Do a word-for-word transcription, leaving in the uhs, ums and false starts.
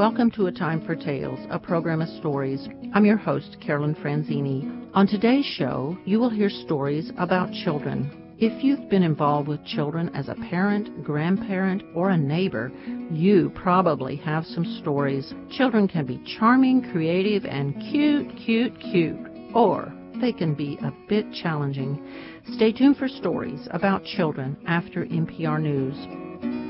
Welcome to A Time for Tales, a program of stories. I'm your host, Carolyn Franzini. On today's show, you will hear stories about children. If you've been involved with children as a parent, grandparent, or a neighbor, you probably have some stories. Children can be charming, creative, and cute, cute, cute. Or they can be a bit challenging. Stay tuned for stories about children after N P R News.